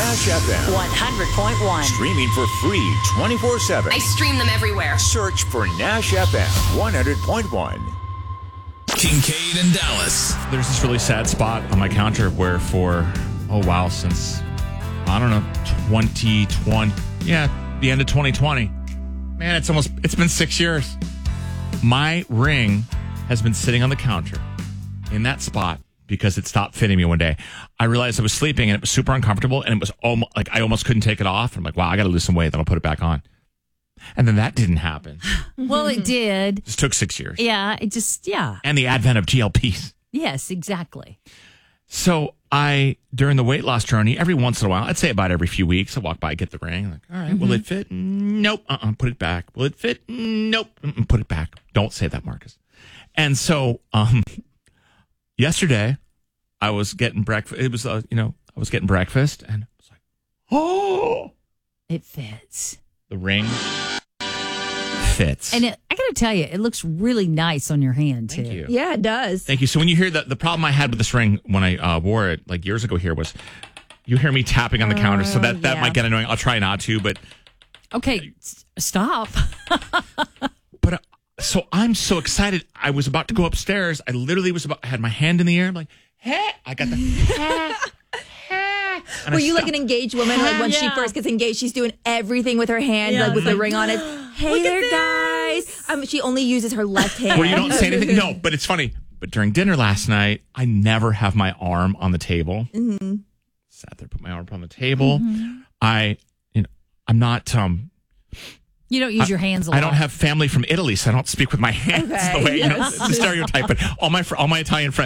Nash FM. 100.1. Streaming for free 24/7. I stream them everywhere. Search for Nash FM 100.1. Kincaid and Dallas. There's this really sad spot on my counter where since, I don't know, 2020. Yeah, the end of 2020. Man, it's been 6 years. My ring has been sitting on the counter in that spot because it stopped fitting me one day. I realized I was sleeping and it was super uncomfortable and it was almost like I almost couldn't take it off. I'm like, wow, I got to lose some weight. Then I'll put it back on. And then that didn't happen. Well, it did. It just took 6 years. Yeah, And the advent of GLPs. Yes, exactly. So during the weight loss journey, every once in a while, I'd say about every few weeks, I walk by, get the ring. I'm like, all right, will it fit? Nope. Put it back. Will it fit? Nope. Put it back. Don't say that, Marcus. And so, yesterday, I was getting breakfast. It was, I was getting breakfast, and I was like, oh, it fits. The ring fits. And I got to tell you, it looks really nice on your hand, too. Thank you. Yeah, it does. Thank you. So when you hear the problem I had with this ring when I wore it like years ago here was you hear me tapping on the counter. So that might get annoying. I'll try not to, but. Okay, stop. But so I'm so excited. I was about to go upstairs. I literally I had my hand in the air. I'm like, hey, I got the Were you like an engaged woman? Like when she first gets engaged, she's doing everything with her hand, like with the ring on it. Hey there, guys. She only uses her left hand. Where you don't say anything. No, but it's funny. But during dinner last night, I never have my arm on the table. Mm-hmm. Sat there, put my arm on the table. Mm-hmm. I'm not. You don't use your hands a lot. I don't have family from Italy, so I don't speak with my hands the way, it's a stereotype. But all my Italian friends